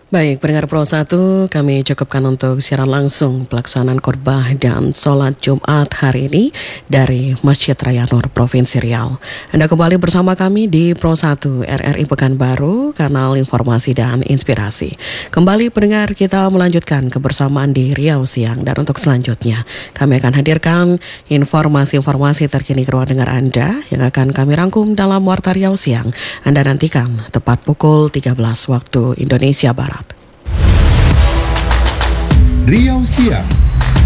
Baik, pendengar Pro 1, kami cukupkan untuk siaran langsung pelaksanaan khotbah dan sholat Jumat hari ini dari Masjid Raya Nur, Provinsi Riau. Anda kembali bersama kami di Pro 1 RRI Pekanbaru, kanal informasi dan inspirasi. Kembali pendengar, kita melanjutkan kebersamaan di Riau Siang, dan untuk selanjutnya kami akan hadirkan informasi-informasi terkini ke ruang dengar Anda yang akan kami rangkum dalam Warta Riau Siang. Anda nantikan tepat pukul 13 waktu Indonesia Barat. Riau Siang.